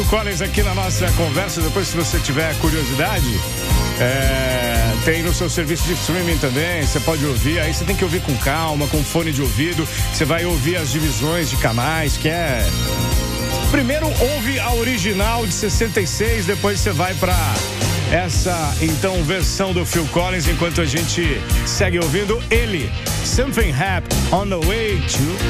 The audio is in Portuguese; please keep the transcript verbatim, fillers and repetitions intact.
Collins aqui na nossa conversa. Depois, se você tiver curiosidade, é, tem no seu serviço de streaming também. Você pode ouvir, aí você tem que ouvir com calma, com fone de ouvido. Você vai ouvir as divisões de canais, que é... Primeiro ouve a original de sessenta e seis, depois você vai pra essa, então, versão do Phil Collins, enquanto a gente segue ouvindo ele. Something Happened on the Way to